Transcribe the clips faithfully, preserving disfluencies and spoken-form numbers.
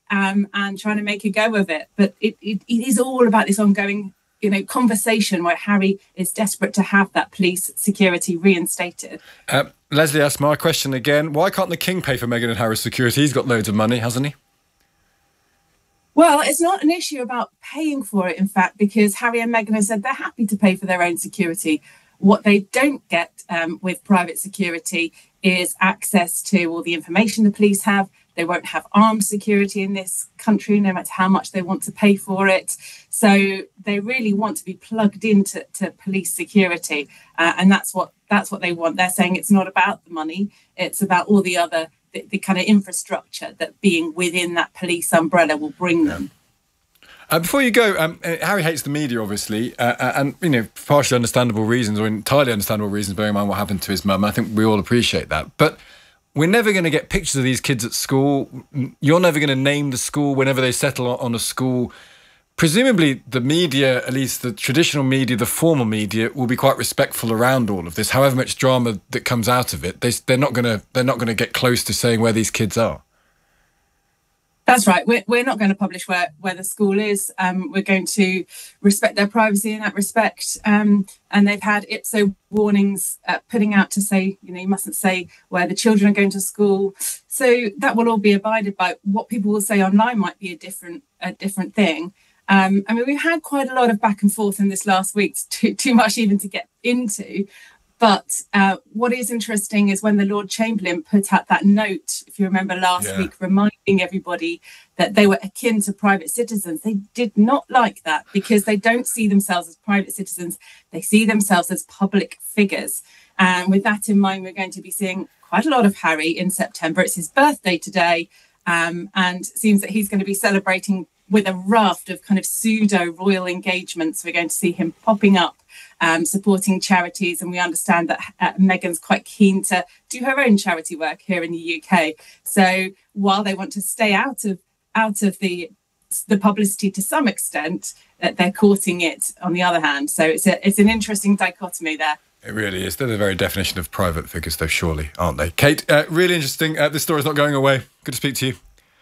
um, and trying to make a go of it. But it, it, it is all about this ongoing, you know, conversation where Harry is desperate to have that police security reinstated. Uh, Leslie asked my question again. Why can't the King pay for Meghan and Harry's security? He's got loads of money, hasn't he? Well, it's not an issue about paying for it, in fact, because Harry and Meghan have said they're happy to pay for their own security. What they don't get um, with private security is access to all the information the police have. They won't have armed security in this country, no matter how much they want to pay for it. So they really want to be plugged into to police security. Uh, and that's what that's what they want. They're saying it's not about the money. It's about all the other, the, the kind of infrastructure that being within that police umbrella will bring them. Uh, before you go, um, uh, Harry hates the media, obviously, uh, and, you know, for partially understandable reasons, or entirely understandable reasons, bearing in mind what happened to his mum. I think we all appreciate that. But we're never going to get pictures of these kids at school. You're never going to name the school whenever they settle on a school. Presumably, the media, at least the traditional media, the formal media, will be quite respectful around all of this. However much drama that comes out of it, they, they're not going to they're not going to get close to saying where these kids are. That's right. We're, we're not going to publish where, where the school is. Um, we're going to respect their privacy in that respect. Um, and they've had I P S O warnings uh, putting out to say, you know, you mustn't say where the children are going to school. So that will all be abided by. What people will say online might be a different a different thing. Um, I mean, we've had quite a lot of back and forth in this last week, too, too much even to get into. But uh, what is interesting is when the Lord Chamberlain put out that note, if you remember last yeah. week, reminding everybody that they were akin to private citizens. They did not like that because they don't see themselves as private citizens. They see themselves as public figures. And with that in mind, we're going to be seeing quite a lot of Harry in September. It's his birthday today. Um, and it seems that he's going to be celebrating with a raft of kind of pseudo royal engagements. We're going to see him popping up, um, supporting charities. And we understand that uh, Meghan's quite keen to do her own charity work here in the U K. So while they want to stay out of out of the the publicity to some extent, that they're courting it on the other hand. So it's a, it's an interesting dichotomy there. It really is. They're the very definition of private figures, though, surely, aren't they? Kate, uh, really interesting. Uh, this story's not going away. Good to speak to you.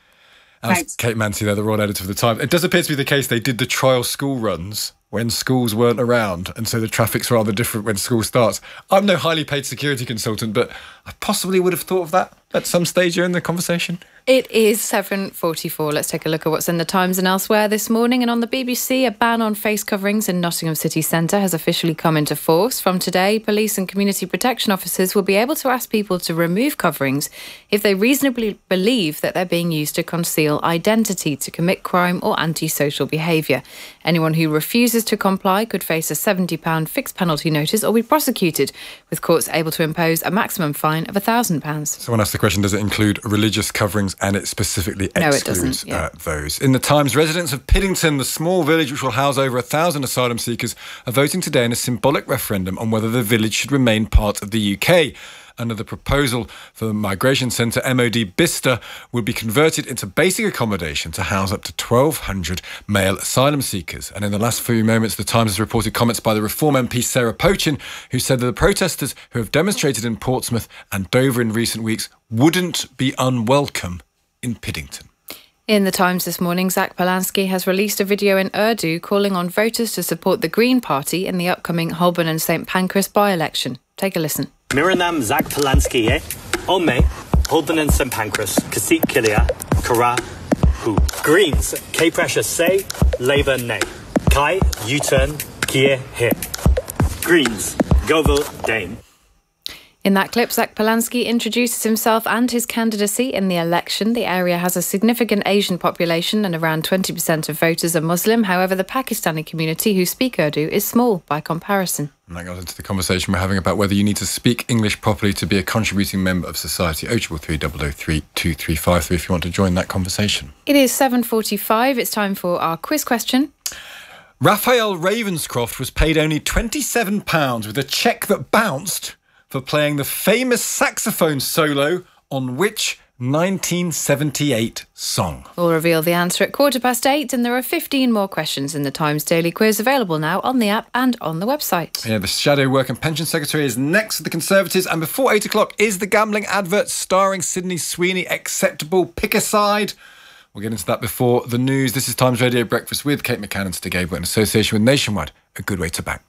That's Kate Mansi there, the Royal Editor of The Times. It does appear to be the case they did the trial school runs when schools weren't around, and so the traffic's rather different when school starts. I'm no highly paid security consultant, but I possibly would have thought of that at some stage during the conversation. It is seven forty-four. Let's take a look at what's in the Times and elsewhere this morning. And on the B B C, a ban on face coverings in Nottingham city centre has officially come into force. From today, police and community protection officers will be able to ask people to remove coverings if they reasonably believe that they're being used to conceal identity, to commit crime or antisocial behaviour. Anyone who refuses to comply could face a seventy pounds fixed penalty notice or be prosecuted, with courts able to impose a maximum fine of one thousand pounds. Someone asked the question, does it include religious coverings? And it specifically no, excludes it yeah. uh, those. In the Times, residents of Piddington, the small village which will house over a thousand asylum seekers, are voting today in a symbolic referendum on whether the village should remain part of the U K. Under the proposal for the migration centre, M O D Bicester would be converted into basic accommodation to house up to twelve hundred male asylum seekers. And in the last few moments, the Times has reported comments by the Reform M P Sarah Pochin, who said that the protesters who have demonstrated in Portsmouth and Dover in recent weeks wouldn't be unwelcome in Piddington. In the Times this morning, Zach Polanski has released a video in Urdu calling on voters to support the Green Party in the upcoming Holborn and St Pancras by-election. Take a listen. मेरा नाम Zach Polanski है और मैं Holborn and St Pancras, Kasik Kilia, Kara, Hu. Greens, K pressure say, Labour nay. Kai, U-turn, Kier here. Greens, Govel Dane. In that clip, Zach Polanski introduces himself and his candidacy in the election. The area has a significant Asian population and around twenty percent of voters are Muslim. However, the Pakistani community who speak Urdu is small by comparison. And that goes into the conversation we're having about whether you need to speak English properly to be a contributing member of society. oh three three, double oh three, two three five three if you want to join that conversation. It is seven forty-five. It's time for our quiz question. Raphael Ravenscroft was paid only twenty-seven pounds with a cheque that bounced for playing the famous saxophone solo on which nineteen seventy-eight song? We'll reveal the answer at quarter past eight, and there are fifteen more questions in the Times Daily Quiz available now on the app and on the website. Yeah, the Shadow Work and Pension Secretary is next to the Conservatives, and before eight o'clock is the gambling advert starring Sydney Sweeney. Acceptable? Pick a side. We'll get into that before the news. This is Times Radio Breakfast with Kate McCann and Stig Abel in association with Nationwide, a good way to bank.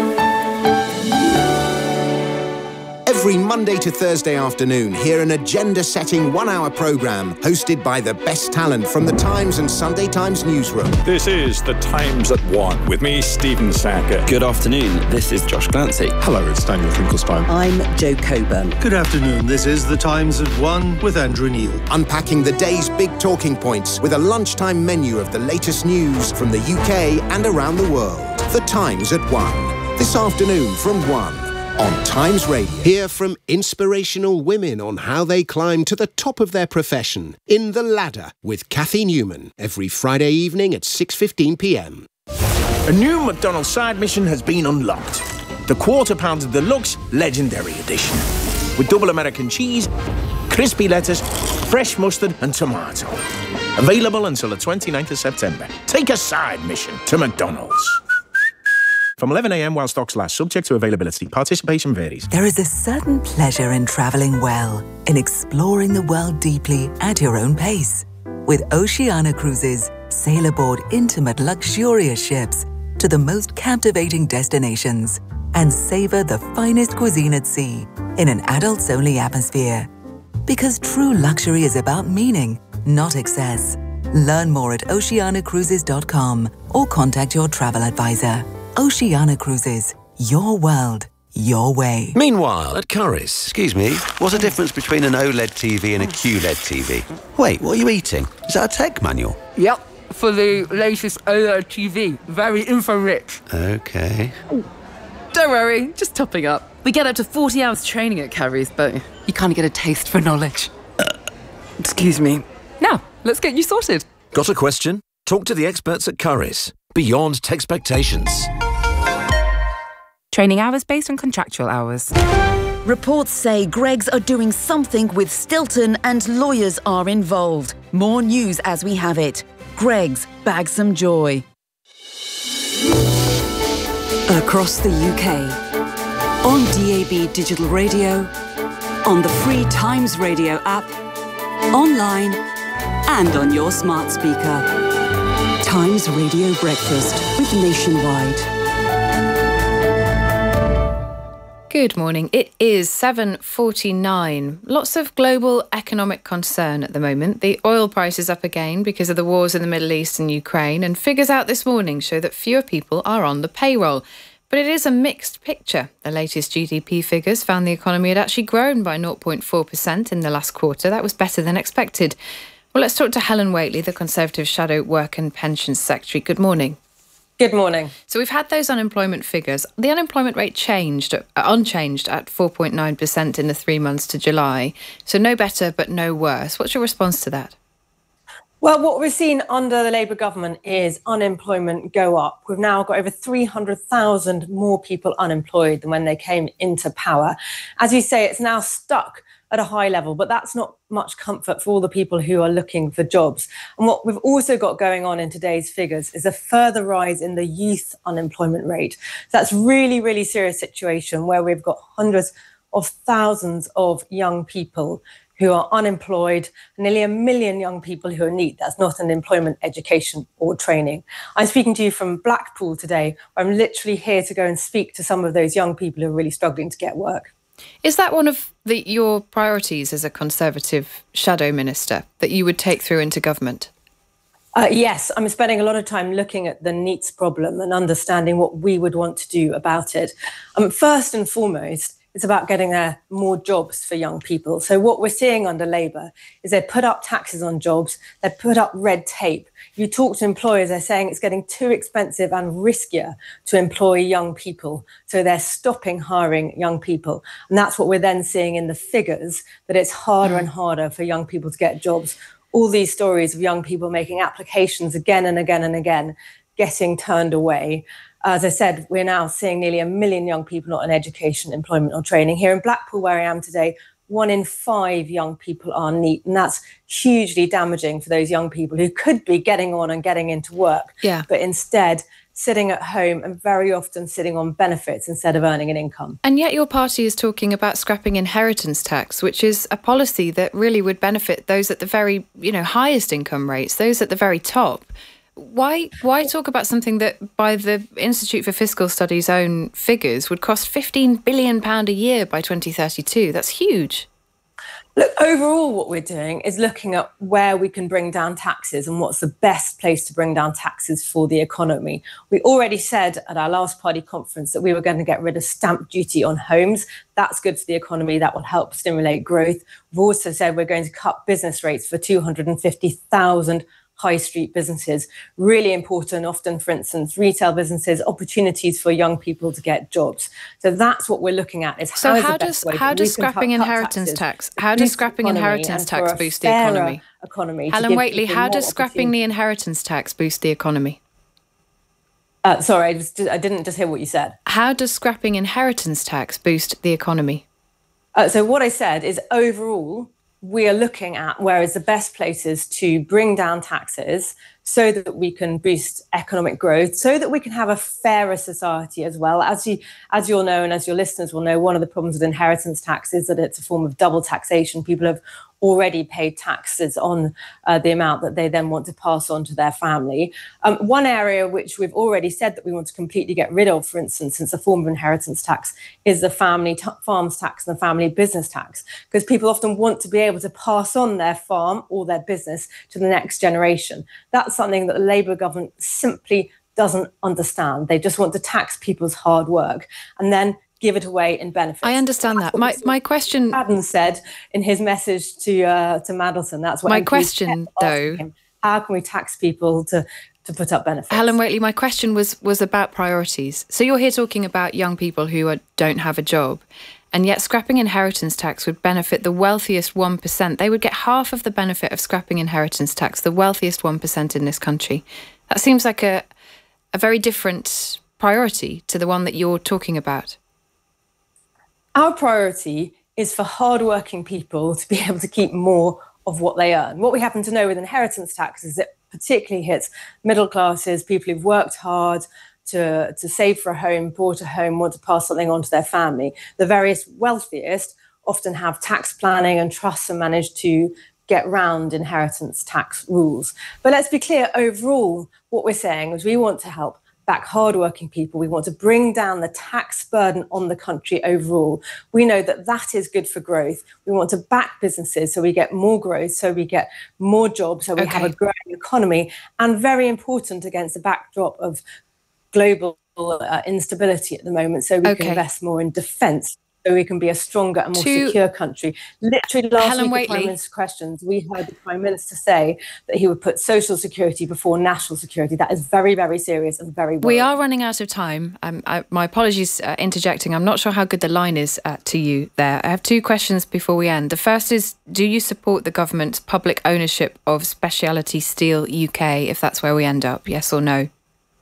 Every Monday to Thursday afternoon, hear an agenda-setting one-hour programme hosted by the best talent from the Times and Sunday Times newsroom. This is The Times at One with me, Stephen Sacker. Good afternoon, this is Josh Glancy. Hello, it's Daniel Finkelstein. I'm Jo Coburn. Good afternoon, this is The Times at One with Andrew Neil. Unpacking the day's big talking points with a lunchtime menu of the latest news from the U K and around the world. The Times at One. This afternoon from one. On Times Radio. Hear from inspirational women on how they climb to the top of their profession in The Ladder with Kathy Newman every Friday evening at six fifteen p m. A new McDonald's side mission has been unlocked. The Quarter Pounder Deluxe Legendary Edition. With double American cheese, crispy lettuce, fresh mustard and tomato. Available until the twenty-ninth of September. Take a side mission to McDonald's. From eleven a m while stocks last, subject to availability. Participation varies. There is a certain pleasure in travelling well, in exploring the world deeply at your own pace. With Oceania Cruises, sail aboard intimate, luxurious ships to the most captivating destinations and savour the finest cuisine at sea in an adults-only atmosphere. Because true luxury is about meaning, not excess. Learn more at oceania cruises dot com or contact your travel advisor. Oceania Cruises, your world, your way. Meanwhile, at Currys, excuse me, what's the difference between an OLED T V and a Q L E D T V? Wait, what are you eating? Is that a tech manual? Yep, for the latest OLED T V. Very info-rich. Okay. Don't worry, just topping up. We get up to forty hours training at Currys, but you kind of get a taste for knowledge. Excuse me. Now, let's get you sorted. Got a question? Talk to the experts at Currys. Beyond expectations. Training hours based on contractual hours. Reports say Greggs are doing something with Stilton and lawyers are involved. More news as we have it. Greggs, bag some joy. Across the U K. On D A B digital radio, on the free Times Radio app, online and on your smart speaker. Times Radio Breakfast with Nationwide. Good morning. It is seven forty-nine. Lots of global economic concern at the moment. The oil price is up again because of the wars in the Middle East and Ukraine, and figures out this morning show that fewer people are on the payroll. But it is a mixed picture. The latest G D P figures found the economy had actually grown by zero point four percent in the last quarter. That was better than expected. Well, let's talk to Helen Whately, the Conservative Shadow Work and Pensions Secretary. Good morning. Good morning. So we've had those unemployment figures. The unemployment rate changed, uh, unchanged at four point nine percent in the three months to July. So no better, but no worse. What's your response to that? Well, what we've seen under the Labour government is unemployment go up. We've now got over three hundred thousand more people unemployed than when they came into power. As you say, it's now stuck at a high level, but that's not much comfort for all the people who are looking for jobs. And what we've also got going on in today's figures is a further rise in the youth unemployment rate. So that's really, really serious situation where we've got hundreds of thousands of young people who are unemployed, nearly a million young people who are NEET. That's not an employment, education or training. I'm speaking to you from Blackpool today, where I'm literally here to go and speak to some of those young people who are really struggling to get work. Is that one of the, your priorities as a Conservative shadow minister that you would take through into government? Uh, yes, I'm spending a lot of time looking at the NEETs problem and understanding what we would want to do about it. Um, first and foremost, it's about getting there more jobs for young people. So what we're seeing under Labour is they put up taxes on jobs, they put up red tape. You talk to employers, they're saying it's getting too expensive and riskier to employ young people. So they're stopping hiring young people. And that's what we're then seeing in the figures, that it's harder and harder for young people to get jobs. All these stories of young people making applications again and again and again, getting turned away. As I said, we're now seeing nearly a million young people not in education, employment or training. Here in Blackpool, where I am today, one in five young people are NEET, and that's hugely damaging for those young people who could be getting on and getting into work, yeah. but instead sitting at home and very often sitting on benefits instead of earning an income. And yet your party is talking about scrapping inheritance tax, which is a policy that really would benefit those at the very, you know, highest income rates, those at the very top. Why why talk about something that, by the Institute for Fiscal Studies' own figures, would cost fifteen billion pounds a year by twenty thirty-two? That's huge. Look, overall, what we're doing is looking at where we can bring down taxes and what's the best place to bring down taxes for the economy. We already said at our last party conference that we were going to get rid of stamp duty on homes. That's good for the economy. That will help stimulate growth. We've also said we're going to cut business rates for two hundred fifty thousand high street businesses. Really important, often, for instance, retail businesses, opportunities for young people to get jobs. So that's what we're looking at. Is so how, how is the does best way how that does we can scrapping cut- cut inheritance taxes, tax how does boost scrapping the economy, inheritance and tax for a boost the fairer economy? economy to Helen give Whately, people how more does scrapping opportunity. the inheritance tax boost the economy? Uh, sorry, I, just, I didn't just hear what you said. How does scrapping inheritance tax boost the economy? Uh, so what I said is overall, we are looking at where is the best places to bring down taxes so that we can boost economic growth, so that we can have a fairer society as well. As you, as you'll know, and as your listeners will know, one of the problems with inheritance tax is that it's a form of double taxation. People have already paid taxes on uh, the amount that they then want to pass on to their family. Um, one area which we've already said that we want to completely get rid of, for instance, since a form of inheritance tax, is the family t- farms tax and the family business tax, because people often want to be able to pass on their farm or their business to the next generation. That's something that the Labour government simply doesn't understand. They just want to tax people's hard work and then give it away in benefits. I understand that. My my question. Adam said in his message to uh, to Madelson. That's what my M Ps question, kept asking though. him, how can we tax people to to put up benefits? Helen Whately, my question was was about priorities. So you're here talking about young people who are, don't have a job, and yet scrapping inheritance tax would benefit the wealthiest one percent. They would get half of the benefit of scrapping inheritance tax, the wealthiest one percent in this country. That seems like a a very different priority to the one that you're talking about. Our priority is for hardworking people to be able to keep more of what they earn. What we happen to know with inheritance tax is it particularly hits middle classes, people who've worked hard to, to save for a home, bought a home, want to pass something on to their family. The various wealthiest often have tax planning and trusts and manage to get round inheritance tax rules. But let's be clear, overall, what we're saying is we want to help back hardworking people. We want to bring down the tax burden on the country overall. We know that that is good for growth. We want to back businesses so we get more growth, so we get more jobs, so we Okay. have a growing economy, and very important against the backdrop of global uh, instability at the moment, so we Okay. can invest more in defence, so we can be a stronger and more To- secure country. Literally last Helen week at Prime Whately. Minister's Questions, we heard the Prime Minister say that he would put social security before national security. That is very, very serious and very worrying. We are running out of time. Um, I, my apologies uh, interjecting. I'm not sure how good the line is uh, to you there. I have two questions before we end. The first is, do you support the government's public ownership of Speciality Steel U K, if that's where we end up, yes or no?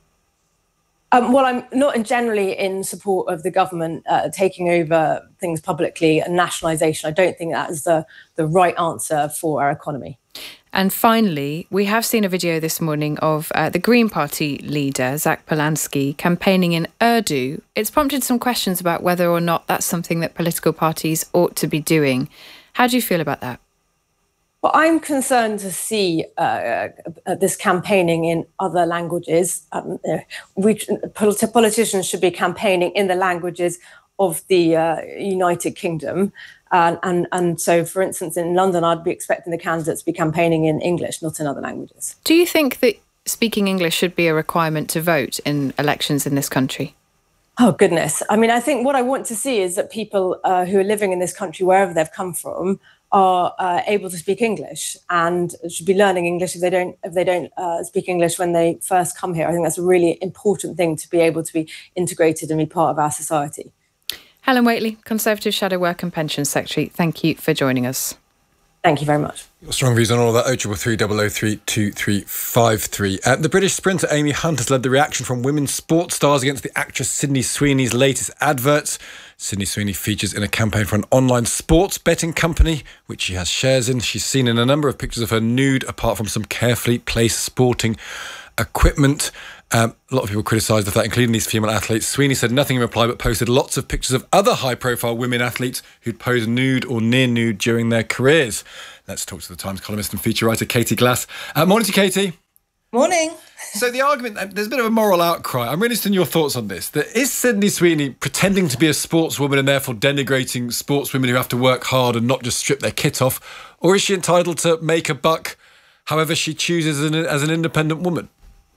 Um, well, I'm not in generally in support of the government uh, taking over things publicly and nationalisation. I don't think that is the, the right answer for our economy. And finally, we have seen a video this morning of uh, the Green Party leader, Zach Polanski, campaigning in Urdu. It's prompted some questions about whether or not that's something that political parties ought to be doing. How do you feel about that? Well, I'm concerned to see uh, uh, this campaigning in other languages. Um, uh, we, polit- politicians should be campaigning in the languages of the uh, United Kingdom. Uh, and, and so, for instance, in London, I'd be expecting the candidates to be campaigning in English, not in other languages. Do you think that speaking English should be a requirement to vote in elections in this country? Oh, goodness. I mean, I think what I want to see is that people uh, who are living in this country, wherever they've come from, are uh, able to speak English and should be learning English if they don't if they don't uh, speak English when they first come here. I think that's a really important thing, to be able to be integrated and be part of our society. Helen Whately, Conservative Shadow Work and Pensions Secretary, thank you for joining us. Thank you very much. Your strong views on all of that, oh three three, double oh three, two three five three. Uh, the British sprinter Amy Hunt has led the reaction from women sports stars against the actress Sydney Sweeney's latest adverts. Sydney Sweeney features in a campaign for an online sports betting company, which she has shares in. She's seen in a number of pictures of her nude, apart from some carefully placed sporting equipment. Um, a lot of people criticised that, including these female athletes. Sweeney said nothing in reply, but posted lots of pictures of other high-profile women athletes who'd posed nude or near nude during their careers. Let's talk to the Times columnist and feature writer Katie Glass. Uh, morning to Katie. Morning. So the argument, there's a bit of a moral outcry. I'm really interested in your thoughts on this. That is Sydney Sweeney pretending to be a sportswoman and therefore denigrating sportswomen who have to work hard and not just strip their kit off? Or is she entitled to make a buck however she chooses as an, as an independent woman?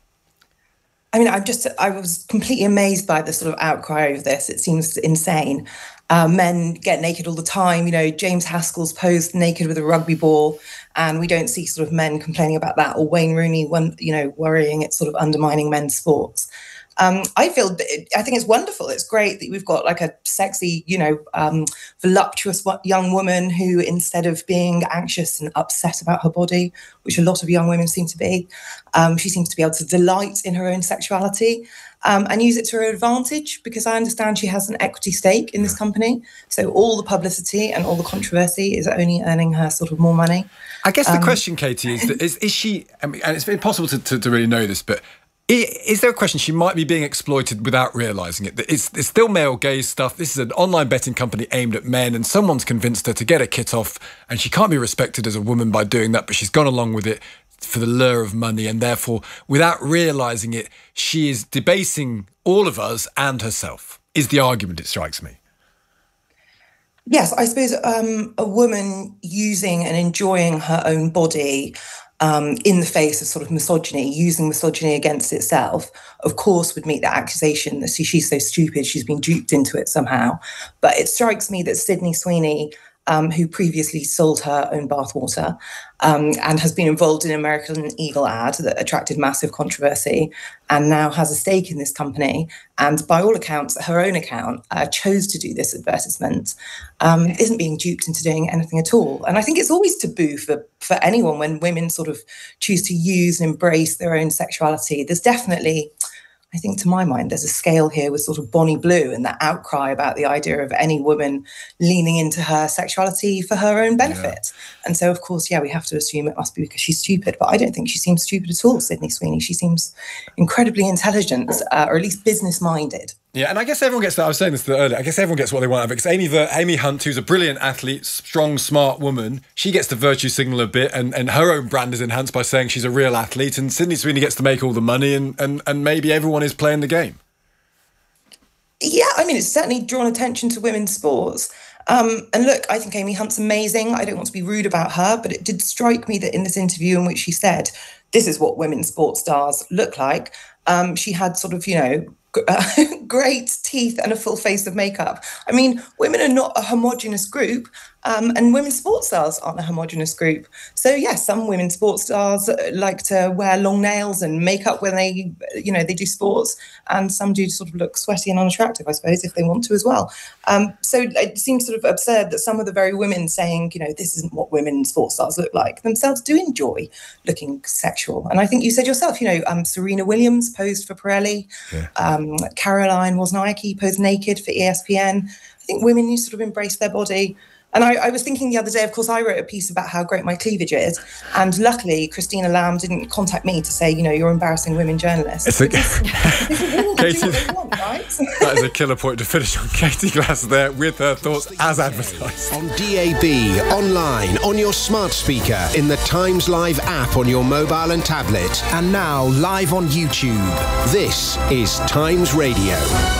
I mean, I'm just, I was completely amazed by the sort of outcry of this. It seems insane. Uh, men get naked all the time. You know, James Haskell's posed naked with a rugby ball, and we don't see sort of men complaining about that, or Wayne Rooney, when, you know, worrying it's sort of undermining men's sports. Um, I feel, I think it's wonderful. It's great that we've got like a sexy, you know, um, voluptuous young woman who, instead of being anxious and upset about her body, which a lot of young women seem to be, um, she seems to be able to delight in her own sexuality um, and use it to her advantage, because I understand she has an equity stake in this company. So all the publicity and all the controversy is only earning her sort of more money. I guess the um, question, Katie, is, that is, is she, I mean, and it's impossible to, to, to really know this, but is there a question she might be being exploited without realising it? It's, it's still male gaze stuff. This is an online betting company aimed at men, and someone's convinced her to get her kit off, and she can't be respected as a woman by doing that, but she's gone along with it for the lure of money, and therefore, without realising it, she is debasing all of us and herself, is the argument, it strikes me. Yes, I suppose um, a woman using and enjoying her own body Um, in the face of sort of misogyny, using misogyny against itself, of course, would meet the accusation that see, she's so stupid, she's been duped into it somehow. But it strikes me that Sydney Sweeney, um, who previously sold her own bathwater um, and has been involved in an American Eagle ad that attracted massive controversy, and now has a stake in this company, and by all accounts, her own account, uh, chose to do this advertisement, um, isn't being duped into doing anything at all. And I think it's always taboo for, for anyone when women sort of choose to use and embrace their own sexuality. There's definitely, I think, to my mind, there's a scale here with sort of Bonnie Blue and that outcry about the idea of any woman leaning into her sexuality for her own benefit. Yeah. And so, of course, yeah, we have to assume it must be because she's stupid. But I don't think she seems stupid at all, Sydney Sweeney. She seems incredibly intelligent, uh, or at least business-minded. Yeah, and I guess everyone gets that. I was saying this earlier. I guess everyone gets what they want out of it. Because Amy, Amy Hunt, who's a brilliant athlete, strong, smart woman, she gets to virtue signal a bit, and, and her own brand is enhanced by saying she's a real athlete. And Sydney Sweeney gets to make all the money, and, and, and maybe everyone is playing the game. Yeah, I mean, it's certainly drawn attention to women's sports. Um, and look, I think Amy Hunt's amazing. I don't want to be rude about her, but it did strike me that in this interview in which she said, this is what women's sports stars look like, um, she had sort of, you know, Uh, great teeth and a full face of makeup. I mean, women are not a homogenous group, um, and women's sports stars aren't a homogenous group. So, yes, yeah, some women's sports stars like to wear long nails and makeup when they, you know, they do sports, and some do sort of look sweaty and unattractive, I suppose, if they want to as well. Um, so it seems sort of absurd that some of the very women saying, you know, this isn't what women's sports stars look like, themselves do enjoy looking sexual. And I think you said yourself, you know, um, Serena Williams posed for Pirelli. Yeah. Um, Caroline Wozniacki posed naked for E S P N. I think women need to sort of embrace their body. And I, I was thinking the other day, of course, I wrote a piece about how great my cleavage is. And luckily, Christina Lamb didn't contact me to say, you know, you're embarrassing women journalists. It's a, Katie, want, right? That is a killer point to finish on. Katie Glass there with her thoughts as advertised. On D A B, online, on your smart speaker, in the Times Live app on your mobile and tablet, and now live on YouTube. This is Times Radio.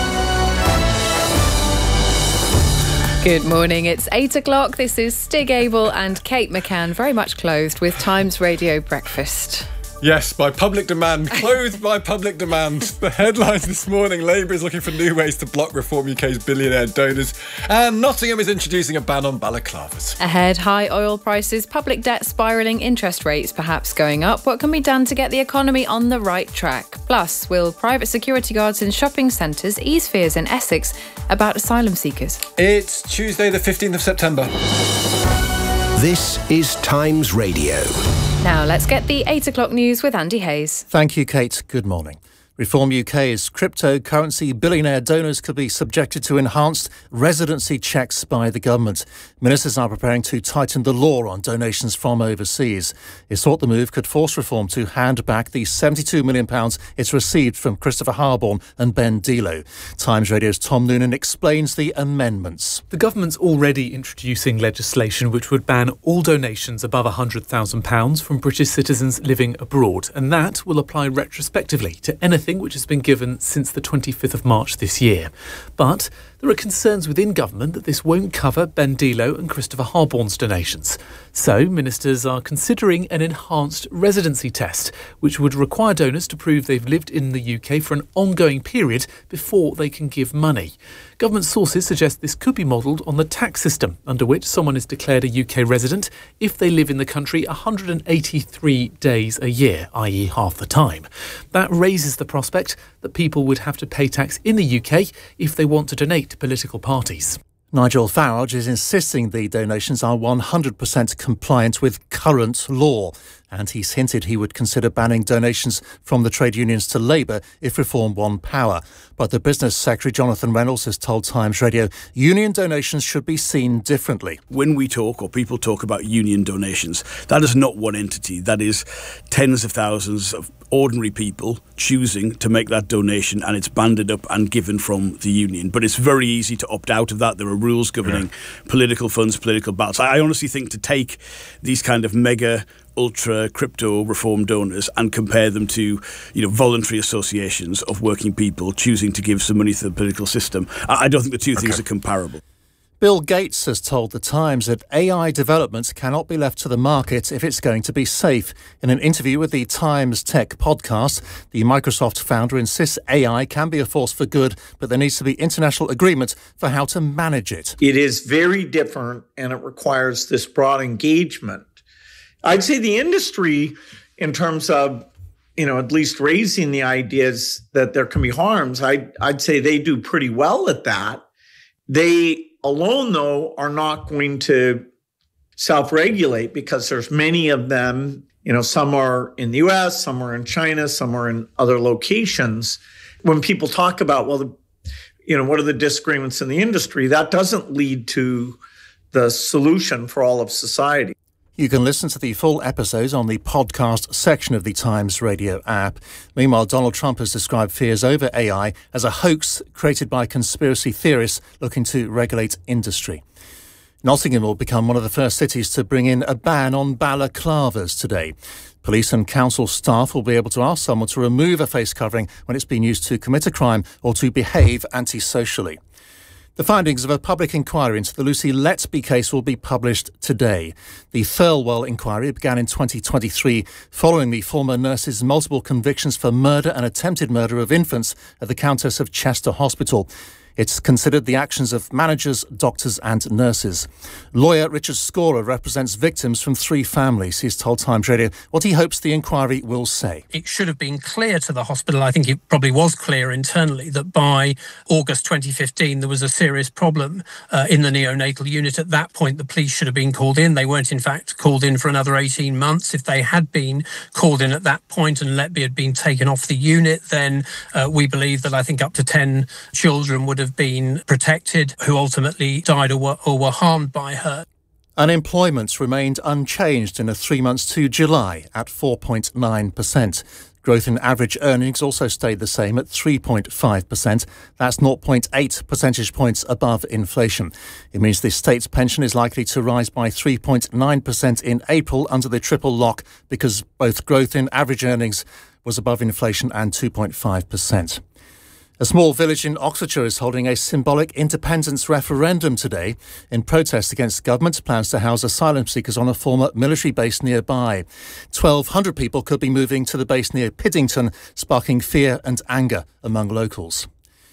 Good morning, it's eight o'clock. This is Stig Abel and Kate McCann, very much clothed with Times Radio Breakfast. Yes, by public demand, clothed by public demand. The headlines this morning, Labour is looking for new ways to block Reform U K's billionaire donors, and Nottingham is introducing a ban on balaclavas. Ahead, high oil prices, public debt spiralling, interest rates perhaps going up. What can be done to get the economy on the right track? Plus, will private security guards in shopping centres ease fears in Essex about asylum seekers? It's Tuesday the fifteenth of September. This is Times Radio. Now let's get the eight o'clock news with Andy Hayes. Thank you, Kate. Good morning. Reform U K's cryptocurrency billionaire donors could be subjected to enhanced residency checks by the government. Ministers are preparing to tighten the law on donations from overseas. It's thought the move could force Reform to hand back the seventy-two million pounds it's received from Christopher Harborne and Ben Delo. Times Radio's Tom Noonan explains the amendments. The government's already introducing legislation which would ban all donations above one hundred thousand pounds from British citizens living abroad, and that will apply retrospectively to anything which has been given since the twenty-fifth of March this year. But there are concerns within government that this won't cover Ben Delo and Christopher Harborne's donations. So ministers are considering an enhanced residency test, which would require donors to prove they've lived in the U K for an ongoing period before they can give money. Government sources suggest this could be modelled on the tax system, under which someone is declared a U K resident if they live in the country one hundred eighty-three days a year, that is half the time. That raises the prospect that people would have to pay tax in the U K if they want to donate to political parties. Nigel Farage is insisting the donations are one hundred percent compliant with current law, and he's hinted he would consider banning donations from the trade unions to Labour if Reform won power. But the Business Secretary, Jonathan Reynolds, has told Times Radio union donations should be seen differently. When we talk, or people talk about union donations, that is not one entity. That is tens of thousands of ordinary people choosing to make that donation, and it's banded up and given from the union. But it's very easy to opt out of that. There are rules governing yeah. political funds, political ballots. I honestly think to take these kind of mega ultra crypto reform donors and compare them to, you know, voluntary associations of working people choosing to give some money to the political system, I don't think the two okay. things are comparable. Bill Gates has told The Times that A I development cannot be left to the market if it's going to be safe. In an interview with the Times Tech podcast, the Microsoft founder insists A I can be a force for good, but there needs to be international agreement for how to manage it. It is very different, and it requires this broad engagement. I'd say the industry, in terms of, you know, at least raising the ideas that there can be harms, I'd, I'd say they do pretty well at that. They alone, though, are not going to self-regulate because there's many of them, you know, some are in the U S, some are in China, some are in other locations. When people talk about, well, the, you know, what are the disagreements in the industry, that doesn't lead to the solution for all of society. You can listen to the full episodes on the podcast section of the Times Radio app. Meanwhile, Donald Trump has described fears over A I as a hoax created by conspiracy theorists looking to regulate industry. Nottingham will become one of the first cities to bring in a ban on balaclavas today. Police and council staff will be able to ask someone to remove a face covering when it's been used to commit a crime or to behave antisocially. The findings of a public inquiry into the Lucy Letby case will be published today. The Thirlwell inquiry began in twenty twenty-three following the former nurse's multiple convictions for murder and attempted murder of infants at the Countess of Chester Hospital. It's considered the actions of managers, doctors and nurses. Lawyer Richard Scorer represents victims from three families. He's told Times Radio what he hopes the inquiry will say. It should have been clear to the hospital, I think it probably was clear internally, that by August twenty fifteen there was a serious problem uh, in the neonatal unit. At that point the police should have been called in. They weren't in fact called in for another eighteen months. If they had been called in at that point and Letby had been taken off the unit, then uh, we believe that I think up to ten children would have been protected who ultimately died or were, or were harmed by her. Unemployment remained unchanged in the three months to July at four point nine percent. Growth in average earnings also stayed the same at three point five percent. That's zero point eight percentage points above inflation. It means the state's pension is likely to rise by three point nine percent in April under the triple lock because both growth in average earnings was above inflation and two point five percent. A small village in Oxfordshire is holding a symbolic independence referendum today in protest against government's plans to house asylum seekers on a former military base nearby. twelve hundred people could be moving to the base near Piddington, sparking fear and anger among locals.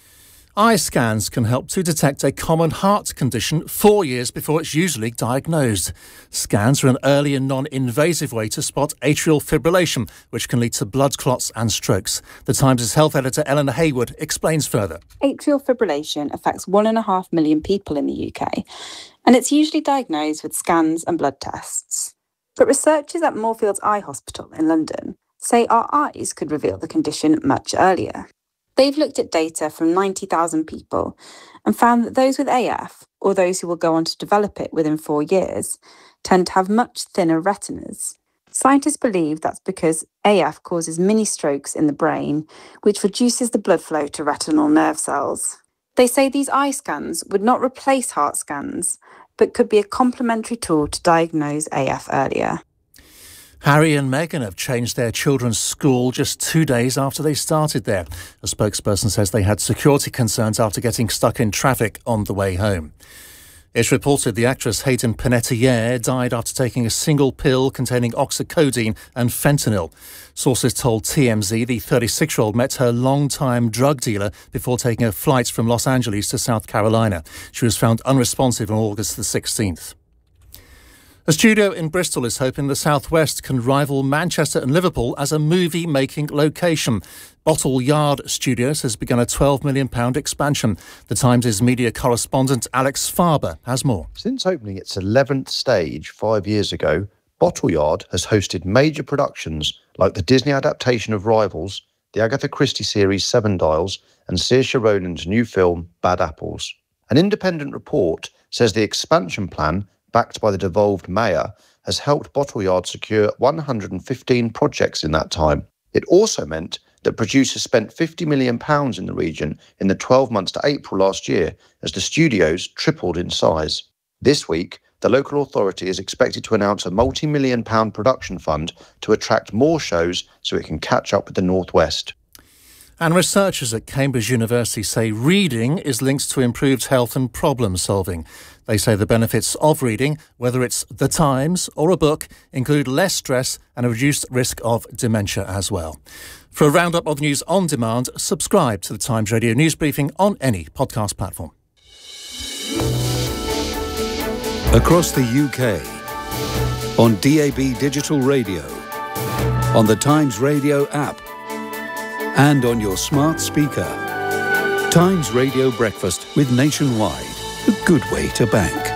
Eye scans can help to detect a common heart condition four years before it's usually diagnosed. Scans are an early and non-invasive way to spot atrial fibrillation, which can lead to blood clots and strokes. The Times' health editor Eleanor Hayward explains further. Atrial fibrillation affects one and a half million people in the U K. and it's usually diagnosed with scans and blood tests. But researchers at Moorfields Eye Hospital in London say our eyes could reveal the condition much earlier. They've looked at data from ninety thousand people and found that those with A F, or those who will go on to develop it within four years, tend to have much thinner retinas. Scientists believe that's because A F causes mini strokes in the brain, which reduces the blood flow to retinal nerve cells. They say these eye scans would not replace heart scans, but could be a complementary tool to diagnose A F earlier. Harry and Meghan have changed their children's school just two days after they started there. A spokesperson says they had security concerns after getting stuck in traffic on the way home. It's reported the actress Hayden Panettiere died after taking a single pill containing oxycodone and fentanyl. Sources told T M Z the thirty-six-year-old met her long-time drug dealer before taking a flight from Los Angeles to South Carolina. She was found unresponsive on August the sixteenth. A studio in Bristol is hoping the South West can rival Manchester and Liverpool as a movie-making location. Bottle Yard Studios has begun a twelve million pounds expansion. The Times' media correspondent Alex Farber has more. Since opening its eleventh stage five years ago, Bottle Yard has hosted major productions like the Disney adaptation of Rivals, the Agatha Christie series Seven Dials, and Saoirse Ronan's new film Bad Apples. An independent report says the expansion plan, backed by the devolved mayor, has helped Bottle Yard secure one hundred fifteen projects in that time. It also meant that producers spent fifty million pounds in the region in the twelve months to April last year, as the studios tripled in size. This week, the local authority is expected to announce a multi-million pound production fund to attract more shows so it can catch up with the North West. And researchers at Cambridge University say reading is linked to improved health and problem solving. They say the benefits of reading, whether it's The Times or a book, include less stress and a reduced risk of dementia as well. For a roundup of news on demand, subscribe to the Times Radio News Briefing on any podcast platform. Across the U K, on D A B Digital Radio, on the Times Radio app, and on your smart speaker. Times Radio Breakfast with Nationwide, a good way to bank.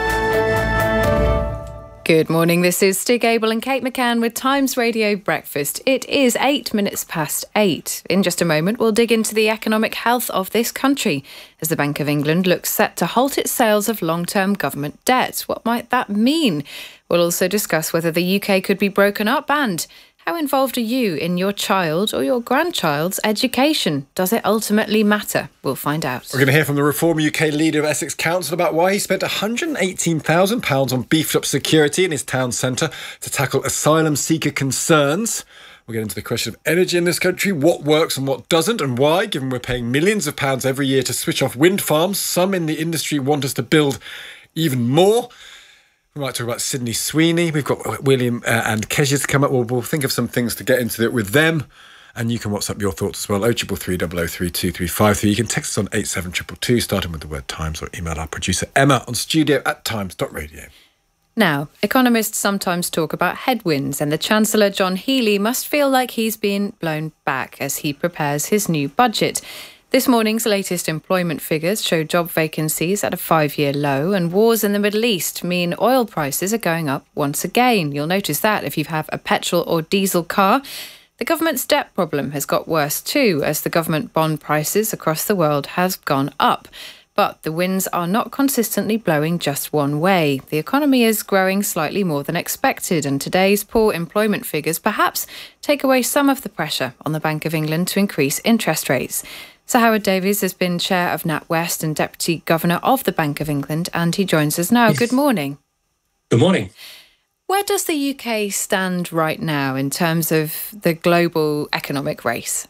Good morning, this is Stig Abel and Kate McCann with Times Radio Breakfast. It is eight minutes past eight. In just a moment, we'll dig into the economic health of this country as the Bank of England looks set to halt its sales of long-term government debt. What might that mean? We'll also discuss whether the U K could be broken up and how involved are you in your child or your grandchild's education? Does it ultimately matter? We'll find out. We're going to hear from the Reform U K leader of Essex Council about why he spent one hundred eighteen thousand pounds on beefed up security in his town centre to tackle asylum seeker concerns. We'll get into the question of energy in this country, what works and what doesn't, and why, given we're paying millions of pounds every year to switch off wind farms. Some in the industry want us to build even more. We might talk about Sydney Sweeney. We've got William uh, and Kezia to come up. We'll, we'll think of some things to get into it with them. And you can WhatsApp your thoughts as well. oh triple three, double oh three, two three five three. You can text us on eight seven two two two, starting with the word Times, or email our producer Emma on studio at times dot radio. Now, economists sometimes talk about headwinds, and the Chancellor, John Healey, must feel like he's been blown back as he prepares his new budget. This morning's latest employment figures show job vacancies at a five-year low, and wars in the Middle East mean oil prices are going up once again. You'll notice that if you have a petrol or diesel car. The government's debt problem has got worse too, as the government bond prices across the world has gone up. But the winds are not consistently blowing just one way. The economy is growing slightly more than expected, and today's poor employment figures perhaps take away some of the pressure on the Bank of England to increase interest rates. Sir Howard Davies has been chair of NatWest and deputy governor of the Bank of England, and he joins us now. Yes. Good morning. Good morning. Where does the U K stand right now in terms of the global economic race?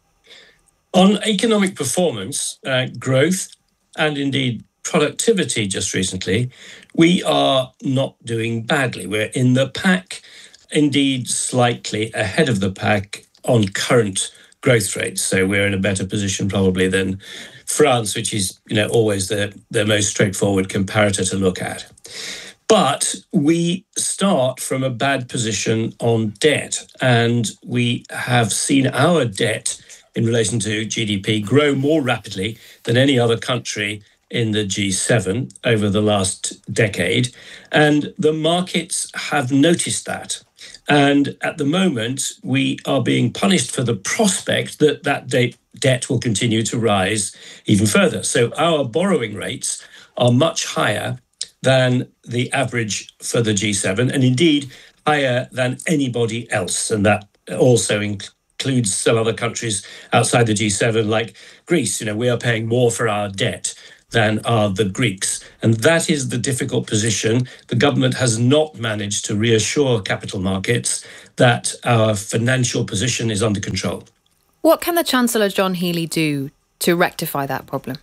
On economic performance, uh, growth, and indeed productivity just recently, we are not doing badly. We're in the pack, indeed slightly ahead of the pack on current growth rates. So we're in a better position probably than France, which is, you know, always the, the most straightforward comparator to look at. But we start from a bad position on debt, and we have seen our debt in relation to G D P grow more rapidly than any other country in the G seven over the last decade, and the markets have noticed that. And at the moment, we are being punished for the prospect that that de- debt will continue to rise even further. So our borrowing rates are much higher than the average for the G seven, and indeed higher than anybody else. And that also includes some other countries outside the G seven, like Greece. You know, we are paying more for our debt than are the Greeks. And that is the difficult position. The government has not managed to reassure capital markets that our financial position is under control. What can the Chancellor, John Healey, do to rectify that problem?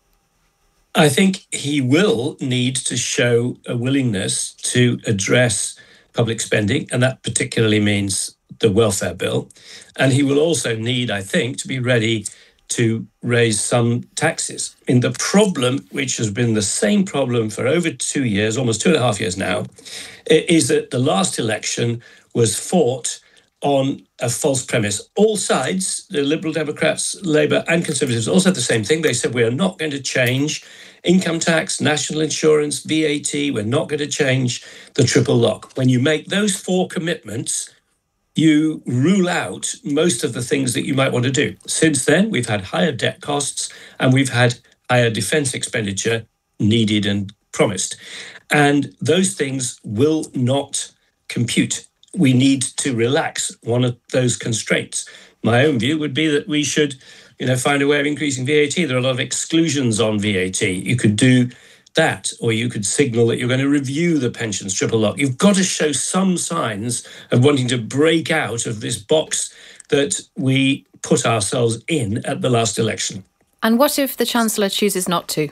I think he will need to show a willingness to address public spending, and that particularly means the welfare bill. And he will also need, I think, to be ready to raise some taxes. And the problem, which has been the same problem for over two years, almost two and a half years now, is that the last election was fought on a false premise. All sides, the Liberal Democrats, Labour and Conservatives, all said the same thing. They said, we are not going to change income tax, national insurance, V A T. We're not going to change the triple lock. When you make those four commitments, you rule out most of the things that you might want to do. Since then, we've had higher debt costs and we've had higher defence expenditure needed and promised. And those things will not compute. We need to relax one of those constraints. My own view would be that we should, you know, find a way of increasing V A T. There are a lot of exclusions on V A T. You could do that, or you could signal that you're going to review the pensions triple lock. You've got to show some signs of wanting to break out of this box that we put ourselves in at the last election. And what if the Chancellor chooses not to?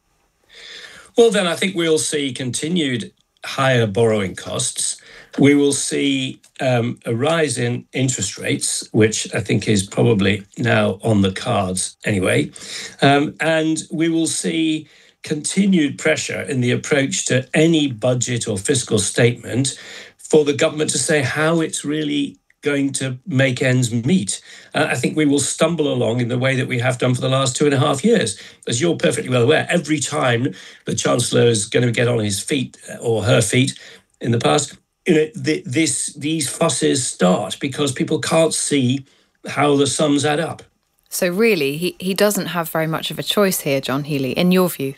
Well, then I think we'll see continued higher borrowing costs. We will see um, a rise in interest rates, which I think is probably now on the cards anyway. Um, and we will see continued pressure in the approach to any budget or fiscal statement for the government to say how it's really going to make ends meet. Uh, I think we will stumble along in the way that we have done for the last two and a half years. As you're perfectly well aware, every time the Chancellor is going to get on his feet or her feet in the past, you know, th- this these fusses start because people can't see how the sums add up. So really, he, he doesn't have very much of a choice here, John Healey, in your view?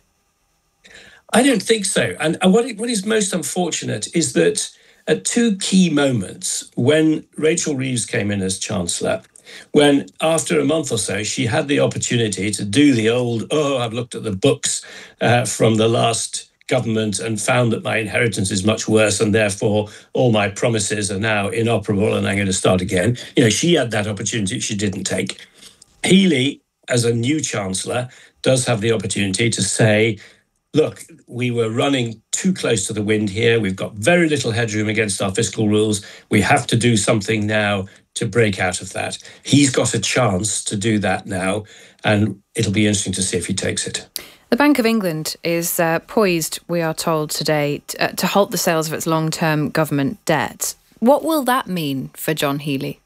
I don't think so. And, and what, what is most unfortunate is that at two key moments, when Rachel Reeves came in as Chancellor, when after a month or so, she had the opportunity to do the old, oh, I've looked at the books uh, from the last government and found that my inheritance is much worse and therefore all my promises are now inoperable and I'm going to start again. You know, she had that opportunity, she didn't take. Healey, as a new Chancellor, does have the opportunity to say, look, we were running too close to the wind here. We've got very little headroom against our fiscal rules. We have to do something now to break out of that. He's got a chance to do that now, and it'll be interesting to see if he takes it. The Bank of England is uh, poised, we are told today, t- uh, to halt the sales of its long-term government debt. What will that mean for John Healey?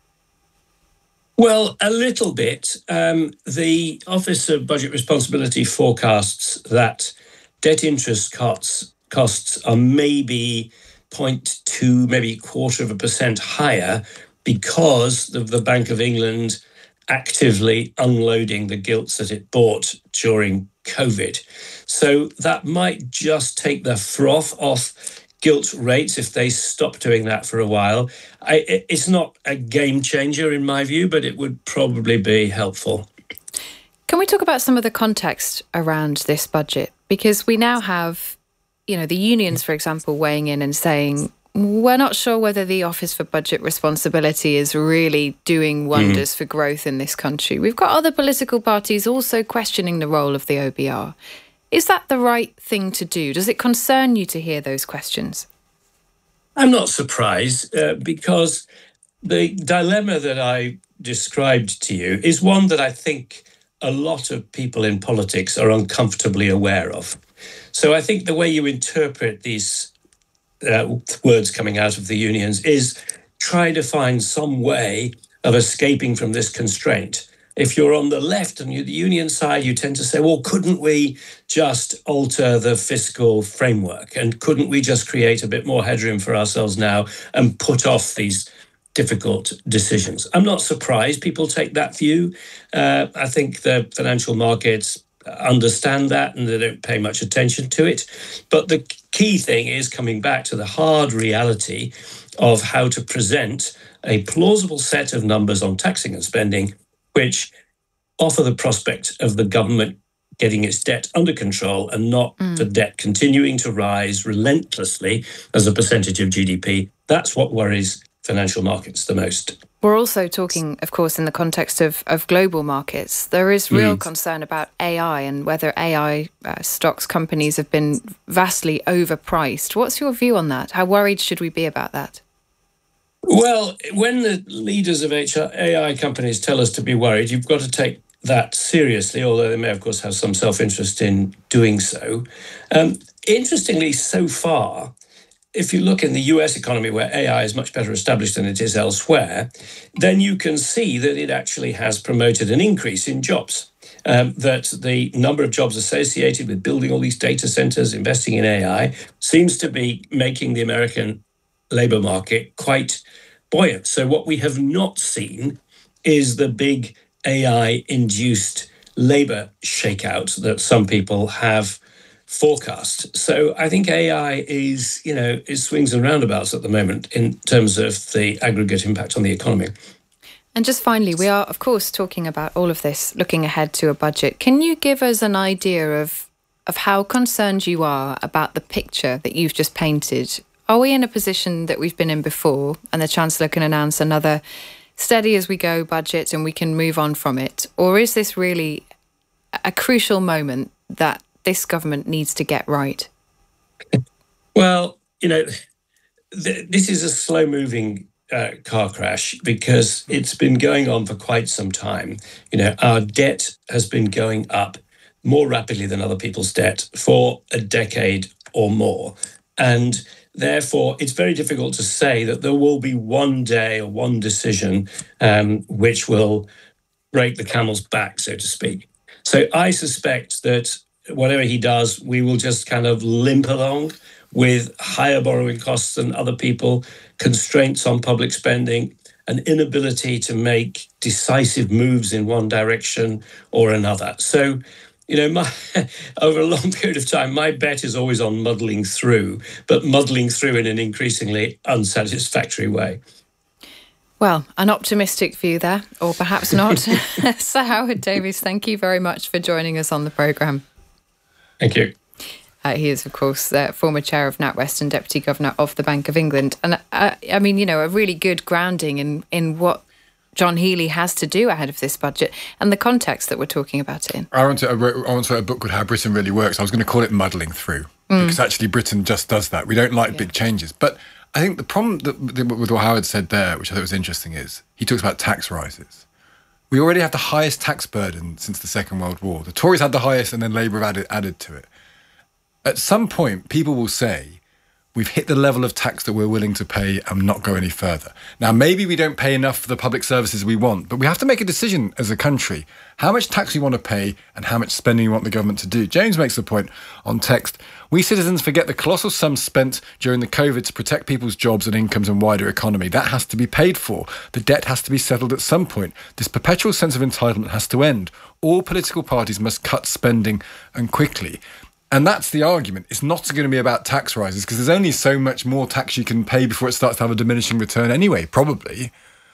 Well, a little bit. Um, the Office of Budget Responsibility forecasts that debt interest costs costs are maybe zero point two, maybe a quarter of a percent higher because of the Bank of England actively unloading the gilts that it bought during COVID. So that might just take the froth off gilt rates if they stop doing that for a while. I, it's not a game changer in my view, but it would probably be helpful. Can we talk about some of the context around this budget? Because we now have, you know, the unions, for example, weighing in and saying, we're not sure whether the Office for Budget Responsibility is really doing wonders mm. for growth in this country. We've got other political parties also questioning the role of the O B R. Is that the right thing to do? Does it concern you to hear those questions? I'm not surprised uh, because the dilemma that I described to you is one that I think a lot of people in politics are uncomfortably aware of. So I think the way you interpret these uh, words coming out of the unions is try to find some way of escaping from this constraint. If you're on the left and you're the union side, you tend to say, well, couldn't we just alter the fiscal framework? And couldn't we just create a bit more headroom for ourselves now and put off these difficult decisions? I'm not surprised people take that view. Uh, I think the financial markets understand that and they don't pay much attention to it. But the key thing is coming back to the hard reality of how to present a plausible set of numbers on taxing and spending, which offer the prospect of the government getting its debt under control and not mm. the debt continuing to rise relentlessly as a percentage of G D P. That's what worries financial markets the most. We're also talking, of course, in the context of, of global markets. There is real Mm. concern about A I and whether A I uh, stocks companies have been vastly overpriced. What's your view on that? How worried should we be about that? Well, when the leaders of A I companies tell us to be worried, you've got to take that seriously, although they may, of course, have some self-interest in doing so. Um, interestingly, so far, if you look in the U S economy, where A I is much better established than it is elsewhere, then you can see that it actually has promoted an increase in jobs. Um, that the number of jobs associated with building all these data centers, investing in A I, seems to be making the American labour market quite buoyant. So what we have not seen is the big A I-induced labour shakeout that some people have forecast. So I think A I is, you know, is swings and roundabouts at the moment in terms of the aggregate impact on the economy. And just finally, we are, of course, talking about all of this, looking ahead to a budget. Can you give us an idea of of how concerned you are about the picture that you've just painted? Are we in a position that we've been in before and the Chancellor can announce another steady as we go budget and we can move on from it? Or is this really a crucial moment that this government needs to get right? Well, you know, th- this is a slow-moving uh, car crash because it's been going on for quite some time. You know, our debt has been going up more rapidly than other people's debt for a decade or more. And therefore, it's very difficult to say that there will be one day or one decision um, which will break the camel's back, so to speak. So I suspect that whatever he does, we will just kind of limp along with higher borrowing costs than other people, constraints on public spending, an inability to make decisive moves in one direction or another. So, you know, my, over a long period of time, my bet is always on muddling through, but muddling through in an increasingly unsatisfactory way. Well, an optimistic view there, or perhaps not. Sir Howard Davies, thank you very much for joining us on the programme. Thank you. Uh, he is, of course, the former chair of NatWest and Deputy Governor of the Bank of England. And uh, I mean, you know, a really good grounding in, in what John Healey has to do ahead of this budget and the context that we're talking about it in. I want to, I wrote, I once wrote a book called How Britain Really Works. I was going to call it Muddling Through, mm. because actually Britain just does that. We don't like yeah. big changes. But I think the problem that, with what Howard said there, which I thought was interesting, is he talks about tax rises. We already have the highest tax burden since the Second World War. The Tories had the highest and then Labour have added, added to it. At some point, people will say, we've hit the level of tax that we're willing to pay and not go any further. Now, maybe we don't pay enough for the public services we want, but we have to make a decision as a country, how much tax we want to pay and how much spending we want the government to do. James makes the point on text, we citizens forget the colossal sums spent during the COVID to protect people's jobs and incomes and wider economy. That has to be paid for. The debt has to be settled at some point. This perpetual sense of entitlement has to end. All political parties must cut spending and quickly. And that's the argument. It's not going to be about tax rises because there's only so much more tax you can pay before it starts to have a diminishing return anyway, probably.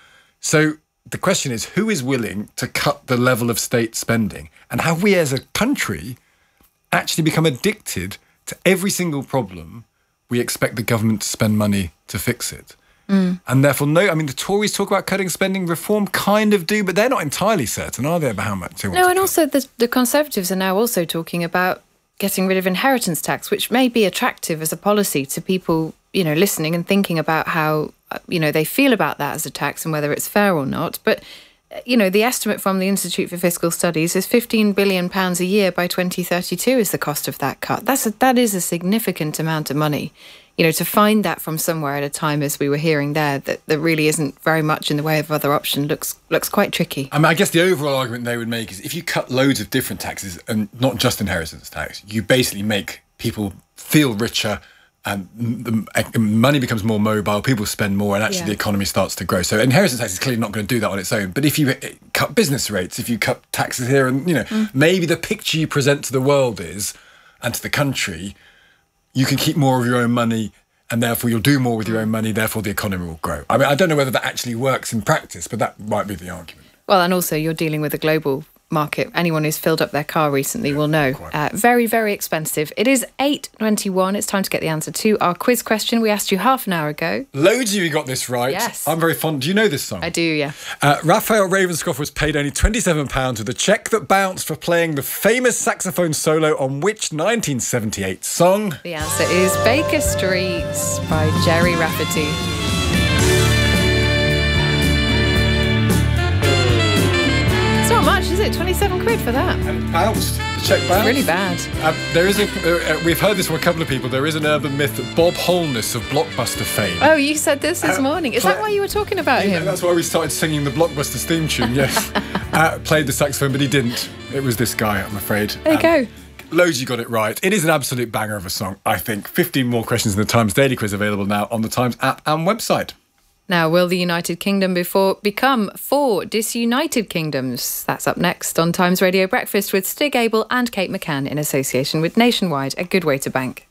So the question is, who is willing to cut the level of state spending? And have we as a country actually become addicted to every single problem we expect the government to spend money to fix it? Mm. And therefore, no, I mean, the Tories talk about cutting spending, Reform kind of do, but they're not entirely certain, are they, about how much they want No, to and cut? also the, the Conservatives are now also talking about getting rid of inheritance tax, which may be attractive as a policy to people, you know, listening and thinking about how, you know, they feel about that as a tax and whether it's fair or not. But, you know, the estimate from the Institute for Fiscal Studies is fifteen billion pounds a year by twenty thirty-two is the cost of that cut. That's a, that is a significant amount of money. you know, to find that from somewhere at a time, as we were hearing there, that there really isn't very much in the way of other option looks looks quite tricky. I mean, I guess the overall argument they would make is if you cut loads of different taxes, and not just inheritance tax, you basically make people feel richer, and the money becomes more mobile, people spend more, and actually yeah. the economy starts to grow. So inheritance tax is clearly not going to do that on its own. But if you cut business rates, if you cut taxes here, and, you know, mm. maybe the picture you present to the world is, and to the country, you can keep more of your own money, and therefore you'll do more with your own money, therefore the economy will grow. I mean, I don't know whether that actually works in practice, but that might be the argument. Well, and also you're dealing with a global market. Anyone who's filled up their car recently yeah, will know. Uh, very, very expensive. It is eight twenty-one. It's time to get the answer to our quiz question we asked you half an hour ago. Loads of you got this right. Yes. I'm very fond. Do you know this song? I do, yeah. Uh, Raphael Ravenscroft was paid only twenty-seven pounds with a cheque that bounced for playing the famous saxophone solo on which nineteen seventy-eight song? The answer is Baker Street by Jerry Rafferty. Much, is it? twenty-seven quid for that. And it bounced. The cheque bounced. It's really bad. Uh, there is a, uh, we've heard this from a couple of people. There is an urban myth that Bob Holness of Blockbuster fame. Oh, you said this this uh, morning. Is play, that why you were talking about yeah, him? That's why we started singing the Blockbusters theme tune, yes. uh, played the saxophone, but he didn't. It was this guy, I'm afraid. There you um, go. Loads, you got it right. It is an absolute banger of a song, I think. fifteen more questions in the Times Daily Quiz available now on the Times app and website. Now, will the United Kingdom before become four disunited kingdoms? That's up next on Times Radio Breakfast with Stig Abel and Kate McCann in association with Nationwide, a good way to bank.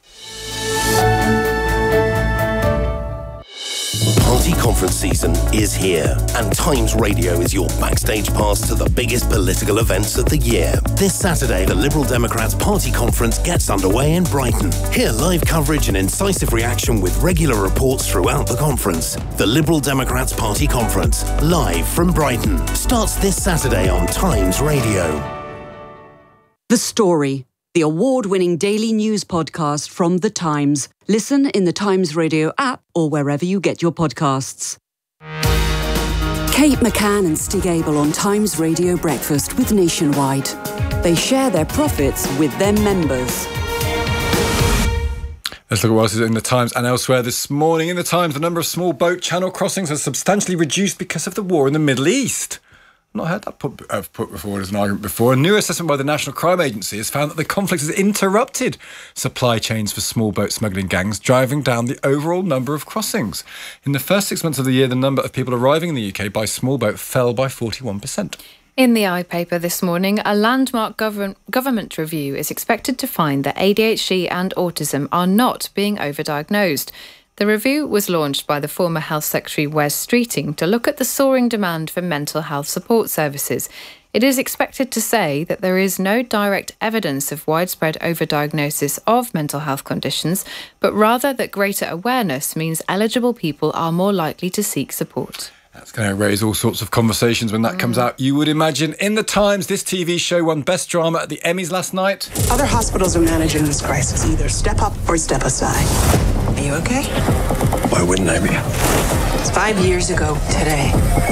Party conference season is here, and Times Radio is your backstage pass to the biggest political events of the year. This Saturday, the Liberal Democrats Party Conference gets underway in Brighton. Hear live coverage and incisive reaction with regular reports throughout the conference. The Liberal Democrats Party Conference, live from Brighton, starts this Saturday on Times Radio. The Story, the award-winning daily news podcast from The Times. Listen in the Times Radio app or wherever you get your podcasts. Kate McCann and Stig Abel on Times Radio Breakfast with Nationwide. They share their profits with their members. Let's look at what else is in the Times and elsewhere this morning. In the Times, the number of small boat channel crossings has substantially reduced because of the war in the Middle East. I've not heard that put, uh, put forward as an argument before. A new assessment by the National Crime Agency has found that the conflict has interrupted supply chains for small boat smuggling gangs, driving down the overall number of crossings. In the first six months of the year, the number of people arriving in the U K by small boat fell by forty-one percent. In the iPaper this morning, a landmark govern- government review is expected to find that A D H D and autism are not being overdiagnosed. The review was launched by the former Health Secretary Wes Streeting to look at the soaring demand for mental health support services. It is expected to say that there is no direct evidence of widespread overdiagnosis of mental health conditions, but rather that greater awareness means eligible people are more likely to seek support. That's going to raise all sorts of conversations when that mm. comes out, you would imagine. In the Times, this T V show won Best Drama at the Emmys last night. Other hospitals are managing this crisis. Either step up or step aside. Are you okay? Why wouldn't I be? It's five years ago today.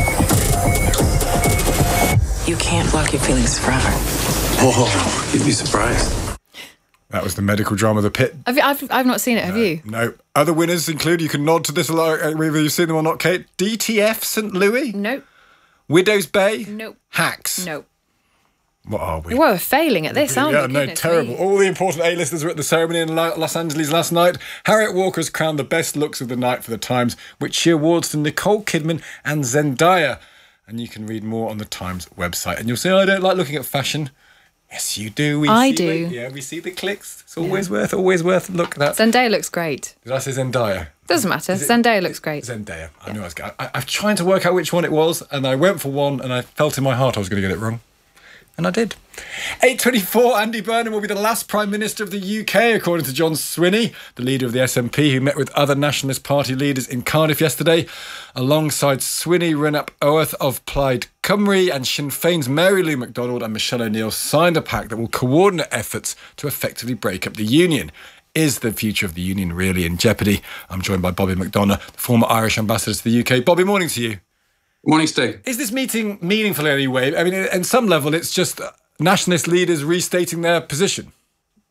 You can't block your feelings forever. Oh, you'd be surprised. That was the medical drama, The Pit. Have you, I've, I've not seen it, have no, you? No. Other winners include, you can nod to this a lot, whether you've seen them or not, Kate. D T F Saint Louis? Nope. Widow's Bay? Nope. Hacks? Nope. What are we? We're failing at this, aren't yeah, we? no, Goodness terrible. me. All the important A-listers were at the ceremony in Los Angeles last night. Harriet Walker's crowned the best looks of the night for the Times, which she awards to Nicole Kidman and Zendaya. And you can read more on the Times website. And you'll say, I don't like looking at fashion. Yes, you do. We I see do. The, yeah, we see the clicks. It's always yeah. worth, always worth a look at that. Zendaya looks great. Did I say Zendaya? Doesn't matter. Zendaya looks great. Zendaya. I yeah. knew I was going. I, I'm trying to work out which one it was, and I went for one, and I felt in my heart I was going to get it wrong. And I did. eight twenty-four, Andy Burnham will be the last Prime Minister of the U K, according to John Swinney, the leader of the S N P, who met with other Nationalist Party leaders in Cardiff yesterday. Alongside Swinney, Rhys Oath of Plaid Cymru and Sinn Féin's Mary Lou McDonald and Michelle O'Neill signed a pact that will coordinate efforts to effectively break up the union. Is the future of the union really in jeopardy? I'm joined by Bobby McDonough, the former Irish ambassador to the U K. Bobby, morning to you. Morning, Stig. Is this meeting meaningful in any way? I mean, at some level, it's just nationalist leaders restating their position.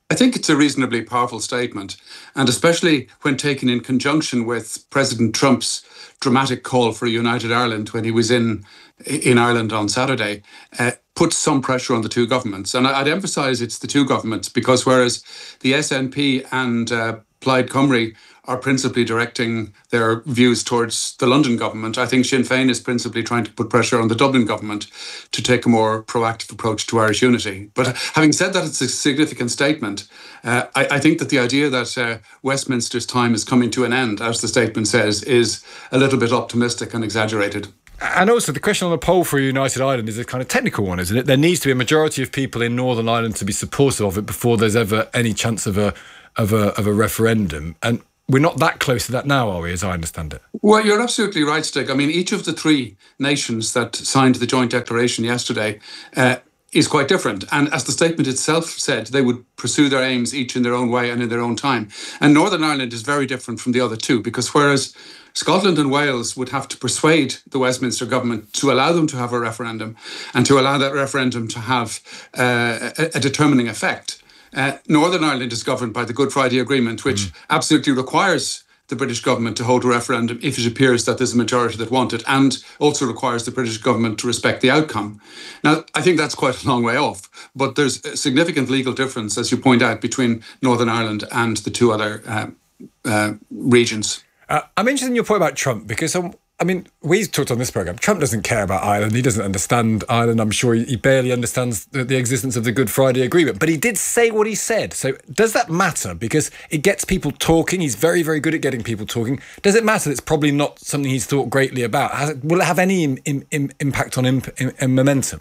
I think it's a reasonably powerful statement, and especially when taken in conjunction with President Trump's dramatic call for a united Ireland when he was in in Ireland on Saturday, uh, puts some pressure on the two governments. And I'd emphasise it's the two governments, because whereas the S N P and uh, Plaid Cymru are principally directing their views towards the London government, I think Sinn Féin is principally trying to put pressure on the Dublin government to take a more proactive approach to Irish unity. But having said that, it's a significant statement. Uh, I, I think that the idea that uh, Westminster's time is coming to an end, as the statement says, is a little bit optimistic and exaggerated. And also, the question on the poll for a united Ireland is a kind of technical one, isn't it? There needs to be a majority of people in Northern Ireland to be supportive of it before there's ever any chance of a of a of a referendum. And we're not that close to that now, are we, as I understand it? Well, you're absolutely right, Stig. I mean, each of the three nations that signed the joint declaration yesterday uh, is quite different. And as the statement itself said, they would pursue their aims each in their own way and in their own time. And Northern Ireland is very different from the other two, because whereas Scotland and Wales would have to persuade the Westminster government to allow them to have a referendum and to allow that referendum to have uh, a, a determining effect, Uh, Northern Ireland is governed by the Good Friday Agreement, which mm. absolutely requires the British government to hold a referendum if it appears that there's a majority that want it, and also requires the British government to respect the outcome. Now, I think that's quite a long way off, but there's a significant legal difference, as you point out, between Northern Ireland and the two other uh, uh, regions. Uh, I'm interested in your point about Trump, because um, I mean, we've talked on this programme, Trump doesn't care about Ireland, he doesn't understand Ireland, I'm sure he barely understands the, the existence of the Good Friday Agreement, but he did say what he said. So does that matter? Because it gets people talking, he's very, very good at getting people talking. Does it matter that it's probably not something he's thought greatly about? Has it, will it have any im, im, im, impact on imp, im, im momentum?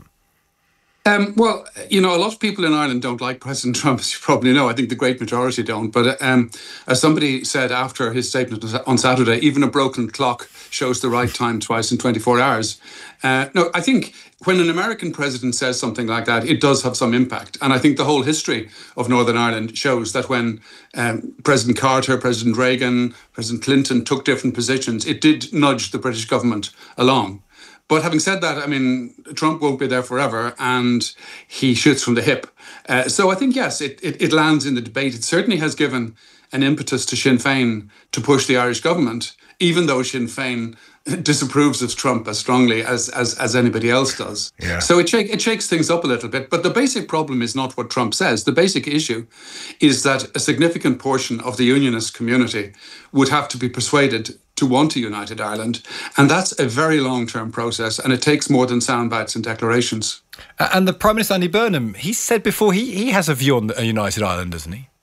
Um, well, you know, a lot of people in Ireland don't like President Trump, as you probably know. I think the great majority don't. But um, as somebody said after his statement on Saturday, even a broken clock shows the right time twice in twenty-four hours. Uh, no, I think when an American president says something like that, it does have some impact. And I think the whole history of Northern Ireland shows that when um, President Carter, President Reagan, President Clinton took different positions, it did nudge the British government along. But having said that, I mean, Trump won't be there forever, and he shoots from the hip. Uh, so I think, yes, it, it, it lands in the debate. It certainly has given an impetus to Sinn Féin to push the Irish government, even though Sinn Féin disapproves of Trump as strongly as as, as anybody else does. Yeah. So it, shake, it shakes things up a little bit. But the basic problem is not what Trump says. The basic issue is that a significant portion of the unionist community would have to be persuaded to want a united Ireland. And that's a very long-term process, and it takes more than sound bites and declarations. Uh, and the Prime Minister, Andy Burnham, he said before he, he has a view on a united Ireland, doesn't he?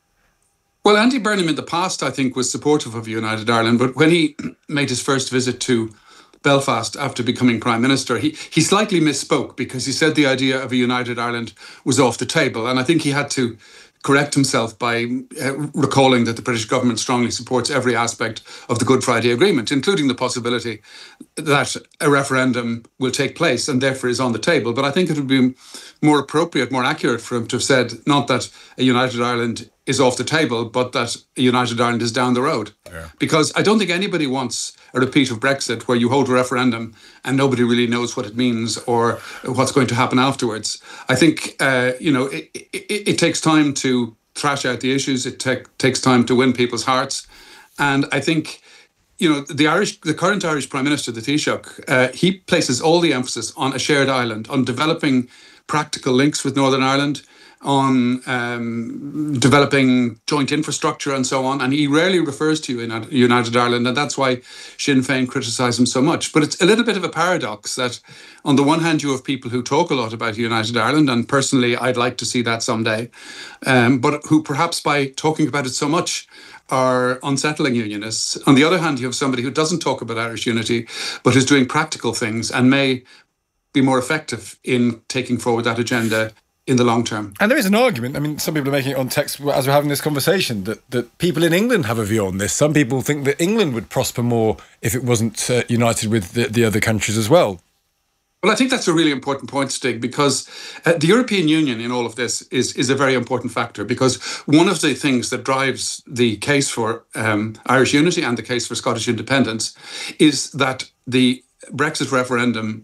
Well, Andy Burnham in the past, I think, was supportive of a united Ireland, but when he made his first visit to Belfast after becoming Prime Minister, he, he slightly misspoke, because he said the idea of a united Ireland was off the table. And I think he had to correct himself by uh, recalling that the British government strongly supports every aspect of the Good Friday Agreement, including the possibility that a referendum will take place and therefore is on the table. But I think it would be more appropriate, more accurate for him to have said not that a united Ireland is off the table, but that a united Ireland is down the road. Yeah. Because I don't think anybody wants a repeat of Brexit where you hold a referendum and nobody really knows what it means or what's going to happen afterwards. I think, uh, you know, it, it, it takes time to thrash out the issues. It te- takes time to win people's hearts. And I think, you know, the Irish, the current Irish Prime Minister, the Taoiseach, uh, he places all the emphasis on a shared island, on developing practical links with Northern Ireland, on um, developing joint infrastructure and so on. And he rarely refers to United Ireland, and that's why Sinn Féin criticise him so much. But it's a little bit of a paradox that on the one hand, you have people who talk a lot about United Ireland, and personally, I'd like to see that someday, um, but who perhaps by talking about it so much are unsettling unionists. On the other hand, you have somebody who doesn't talk about Irish unity, but is doing practical things and may be more effective in taking forward that agenda in the long term. And there is an argument, I mean, some people are making it on text as we're having this conversation, that, that people in England have a view on this. Some people think that England would prosper more if it wasn't uh, united with the, the other countries as well. Well, I think that's a really important point, Stig, because uh, the European Union in all of this is, is a very important factor, because one of the things that drives the case for um, Irish unity and the case for Scottish independence is that the Brexit referendum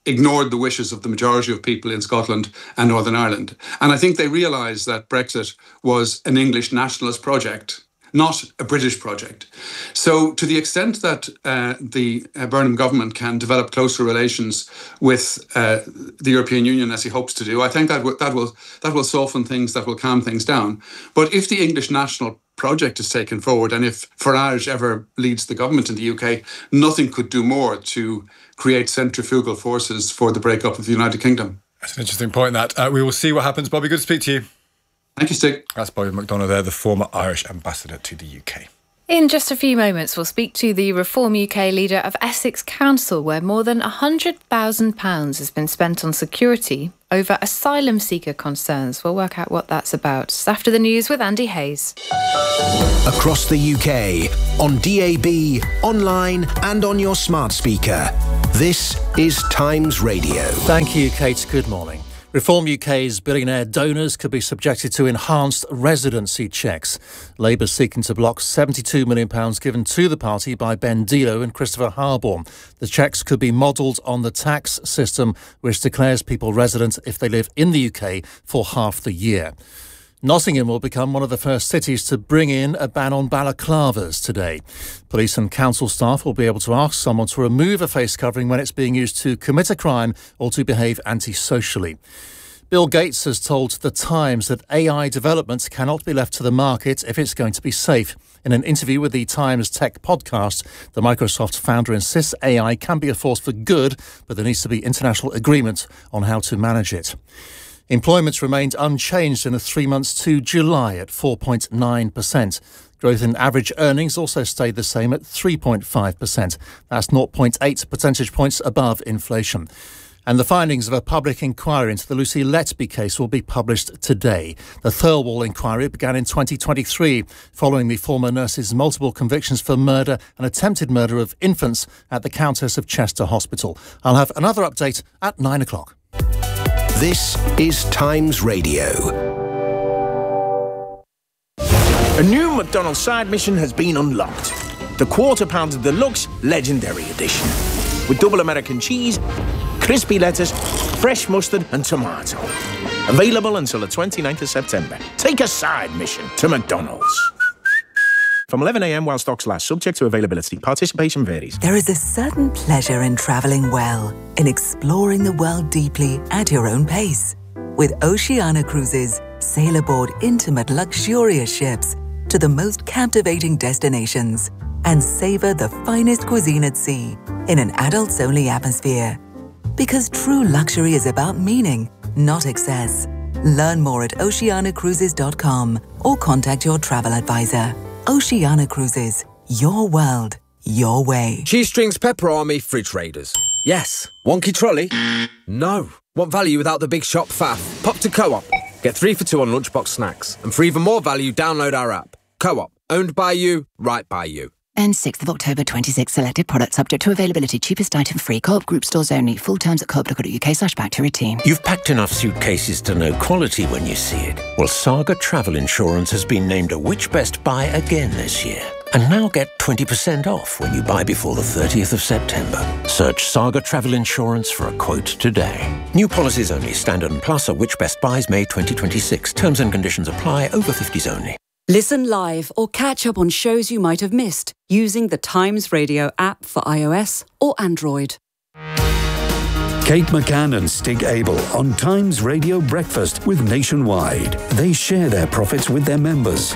ignored the wishes of the majority of people in Scotland and Northern Ireland. And I think they realised that Brexit was an English nationalist project, not a British project. So to the extent that uh, the uh, Burnham government can develop closer relations with uh, the European Union, as he hopes to do, I think that, w- that will that will soften things, that will calm things down. But if the English national project is taken forward, and if Farage ever leads the government in the U K, nothing could do more to create centrifugal forces for the breakup of the United Kingdom. That's an interesting point, that. Uh, we will see what happens. Bobby, good to speak to you. Thank you, Stig. That's Bobby McDonald there, the former Irish ambassador to the U K. In just a few moments, we'll speak to the Reform U K leader of Essex Council, where more than one hundred thousand pounds has been spent on security over asylum seeker concerns. We'll work out what that's about. It's after the news with Andy Hayes. Across the U K, on D A B, online and on your smart speaker. This is Times Radio. Thank you, Kate. Good morning. Reform U K's billionaire donors could be subjected to enhanced residency checks. Labour seeking to block seventy-two million pounds given to the party by Ben Dilo and Christopher Harborne. The checks could be modelled on the tax system, which declares people resident if they live in the U K for half the year. Nottingham will become one of the first cities to bring in a ban on balaclavas today. Police and council staff will be able to ask someone to remove a face covering when it's being used to commit a crime or to behave antisocially. Bill Gates has told The Times that A I development cannot be left to the market if it's going to be safe. In an interview with the Times Tech podcast, the Microsoft founder insists A I can be a force for good, but there needs to be international agreement on how to manage it. Employment remained unchanged in the three months to July at four point nine percent. Growth in average earnings also stayed the same at three point five percent. That's zero point eight percentage points above inflation. And the findings of a public inquiry into the Lucy Letby case will be published today. The Thirlwall inquiry began in twenty twenty-three, following the former nurse's multiple convictions for murder and attempted murder of infants at the Countess of Chester Hospital. I'll have another update at nine o'clock. This is Times Radio. A new McDonald's side mission has been unlocked. The Quarter Pounder Deluxe Legendary Edition. With double American cheese, crispy lettuce, fresh mustard and tomato. Available until the twenty-ninth of September. Take a side mission to McDonald's. From eleven a m while stocks last, subject to availability. Participation varies. There is a certain pleasure in travelling well, in exploring the world deeply at your own pace. With Oceania Cruises, sail aboard intimate, luxurious ships to the most captivating destinations and savour the finest cuisine at sea in an adults-only atmosphere. Because true luxury is about meaning, not excess. Learn more at oceania cruises dot com or contact your travel advisor. Oceania Cruises. Your world, your way. Cheese Strings Pepper Army Fridge Raiders. Yes. Wonky trolley? No. Want value without the big shop faff? Pop to Co-op. Get three for two on lunchbox snacks. And for even more value, download our app. Co-op. Owned by you, right by you. And sixth of October twenty-six, selected products subject to availability, cheapest item free, Co-op group stores only, full terms at co op dot co dot uk slash back to routine. You've packed enough suitcases to know quality when you see it. Well, Saga Travel Insurance has been named a Which Best Buy again this year. And now get twenty percent off when you buy before the thirtieth of September. Search Saga Travel Insurance for a quote today. New policies only. Standard and Plus are Which Best Buys May twenty twenty-six. Terms and conditions apply. Over fifties only. Listen live or catch up on shows you might have missed using the Times Radio app for iOS or Android. Kate McCann and Stig Abel on Times Radio Breakfast with Nationwide. They share their profits with their members.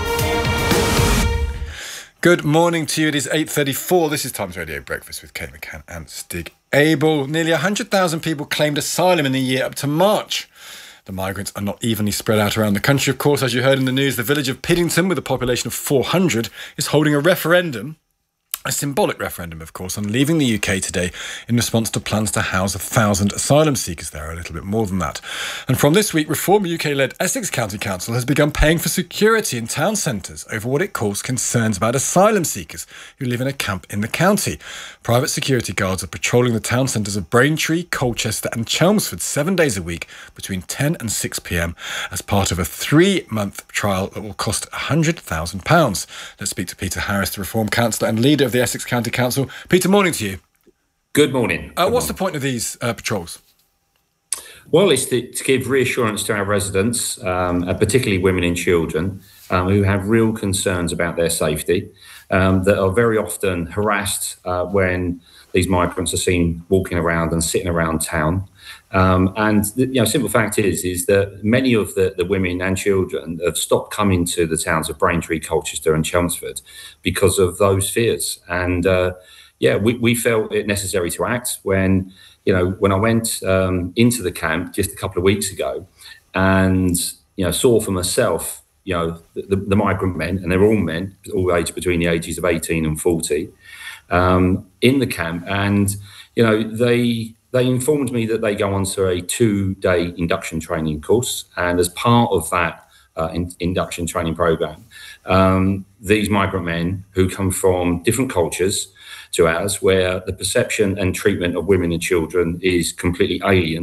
Good morning to you. It is eight thirty-four. This is Times Radio Breakfast with Kate McCann and Stig Abel. Nearly one hundred thousand people claimed asylum in the year up to March. The migrants are not evenly spread out around the country. Of course, as you heard in the news, the village of Piddington, with a population of four hundred, is holding a referendum. A symbolic referendum, of course, on leaving the U K today in response to plans to house a thousand asylum seekers there, a little bit more than that. And from this week, Reform U K-led Essex County Council has begun paying for security in town centres over what it calls concerns about asylum seekers who live in a camp in the county. Private security guards are patrolling the town centres of Braintree, Colchester and Chelmsford seven days a week between ten and six p m as part of a three-month trial that will cost one hundred thousand pounds. Let's speak to Peter Harris, the Reform Councillor and leader of the Essex County Council. Peter, morning to you. Good morning. Uh, Good what's morning. the point of these uh, patrols? Well, it's to, to give reassurance to our residents, um, and particularly women and children, um, who have real concerns about their safety, um, that are very often harassed uh, when these migrants are seen walking around and sitting around town. Um, and the you know, simple fact is, is that many of the, the women and children have stopped coming to the towns of Braintree, Colchester and Chelmsford because of those fears. And uh, yeah, we, we felt it necessary to act when, you know, when I went um, into the camp just a couple of weeks ago and, you know, saw for myself, you know, the, the, the migrant men, and they're all men, all aged between the ages of eighteen and forty, um, in the camp. And, you know, they... They informed me that they go on to a two-day induction training course. And as part of that uh, in, induction training program, um, these migrant men who come from different cultures to ours, where the perception and treatment of women and children is completely alien